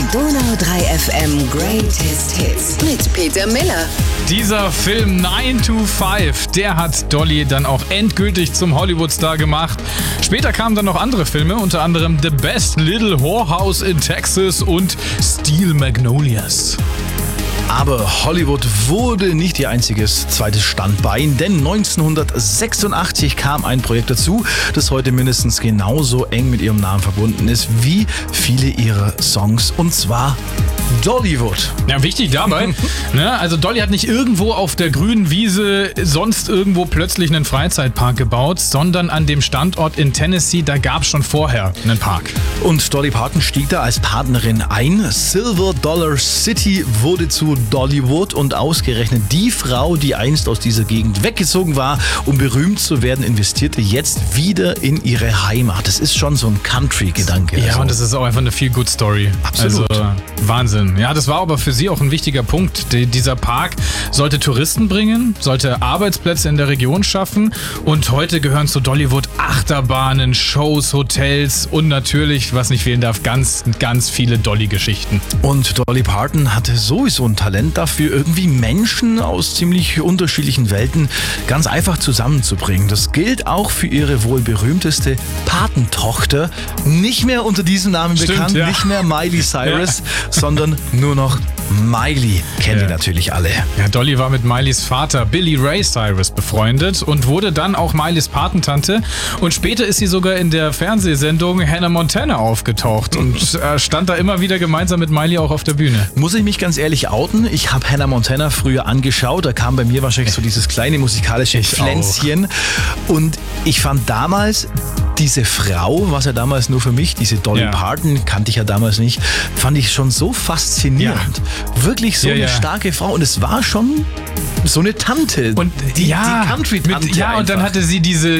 Donau 3 FM Greatest Hits mit Peter Miller. Dieser Film 9 to 5, der hat Dolly dann auch endgültig zum Hollywood-Star gemacht. Später kamen dann noch andere Filme, unter anderem The Best Little Whorehouse in Texas und Steel Magnolias. Aber Hollywood wurde nicht ihr einziges zweites Standbein, denn 1986 kam ein Projekt dazu, das heute mindestens genauso eng mit ihrem Namen verbunden ist wie viele ihrer Songs, und zwar Dollywood. Ja, wichtig dabei, also Dolly hat nicht irgendwo auf der grünen Wiese sonst irgendwo plötzlich einen Freizeitpark gebaut, sondern an dem Standort in Tennessee, da gab es schon vorher einen Park. Und Dolly Parton stieg da als Partnerin ein. Silver Dollar City wurde zu Dollywood, und ausgerechnet die Frau, die einst aus dieser Gegend weggezogen war, um berühmt zu werden, investierte jetzt wieder in ihre Heimat. Das ist schon so ein Country-Gedanke. Ja, und das ist auch einfach eine Feel-Good-Story. Absolut. Also, Wahnsinn. Ja, das war aber für sie auch ein wichtiger Punkt. Dieser Park sollte Touristen bringen, sollte Arbeitsplätze in der Region schaffen, und heute gehören zu Dollywood Achterbahnen, Shows, Hotels und natürlich, was nicht fehlen darf, ganz, ganz viele Dolly-Geschichten. Und Dolly Parton hatte sowieso ein Talent dafür, irgendwie Menschen aus ziemlich unterschiedlichen Welten ganz einfach zusammenzubringen. Das gilt auch für ihre wohl berühmteste Patentochter. Nicht mehr unter diesem Namen bekannt, ja. Nicht mehr Miley Cyrus, sondern nur noch Miley. Kennen wir natürlich alle. Ja, Dolly war mit Mileys Vater Billy Ray Cyrus befreundet und wurde dann auch Mileys Patentante. Und später ist sie sogar in der Fernsehsendung Hannah Montana aufgetaucht und stand da immer wieder gemeinsam mit Miley auch auf der Bühne. Muss ich mich ganz ehrlich outen? Ich habe Hannah Montana früher angeschaut. Da kam bei mir wahrscheinlich so dieses kleine musikalische Pflänzchen. Und ich fand damals diese Frau, was ja damals nur für mich, diese Dolly Parton, kannte ich ja damals nicht, fand ich schon so faszinierend. Wirklich so eine starke Frau. Und es war schon so eine Tante. Und die Country-Tante. Ja, und dann hatte sie diese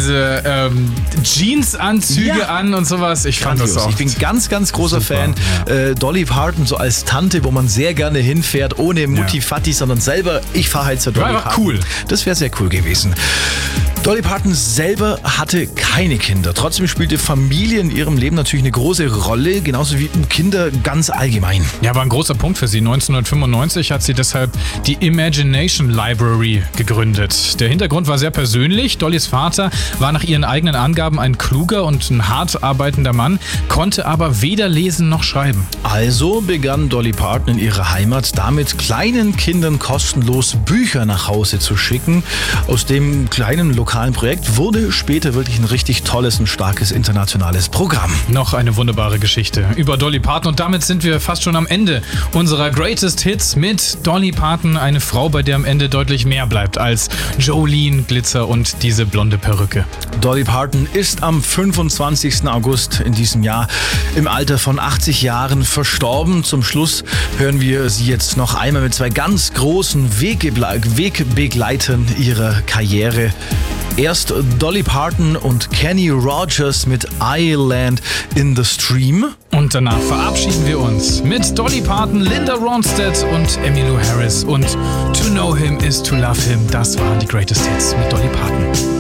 Jeans-Anzüge an und sowas. Ich fand das auch. Ich bin ganz, ganz großer Fan. Ja. Dolly Parton so als Tante, wo man sehr gerne hinfährt, ohne Mutti-Fatti, sondern selber, ich fahre halt zur Dolly Parton. War cool. Das wäre sehr cool gewesen. Dolly Parton selber hatte keine Kinder. Trotzdem spielte Familie in ihrem Leben natürlich eine große Rolle, genauso wie Kinder ganz allgemein. Ja, war ein großer Punkt für sie. 1995 hat sie deshalb die Imagination Library gegründet. Der Hintergrund war sehr persönlich. Dollys Vater war nach ihren eigenen Angaben ein kluger und ein hart arbeitender Mann, konnte aber weder lesen noch schreiben. Also begann Dolly Parton in ihrer Heimat damit, kleinen Kindern kostenlos Bücher nach Hause zu schicken. Aus dem kleinen lokalen Projekt wurde später wirklich ein richtig tolles und starkes internationales Programm. Noch eine wunderbare Geschichte über Dolly Parton, und damit sind wir fast schon am Ende unserer Greatest Hits mit Dolly Parton, eine Frau, bei der am Ende deutlich mehr bleibt als Jolene, Glitzer und diese blonde Perücke. Dolly Parton ist am 25. August in diesem Jahr im Alter von 80 Jahren verstorben. Zum Schluss hören wir sie jetzt noch einmal mit zwei ganz großen Wegbegleitern ihrer Karriere. Erst Dolly Parton und Kenny Rogers mit I Land in the Stream. Und danach verabschieden wir uns mit Dolly Parton, Linda Ronstadt und Emmylou Harris. Und To Know Him is to Love Him, das waren die Greatest Hits mit Dolly Parton.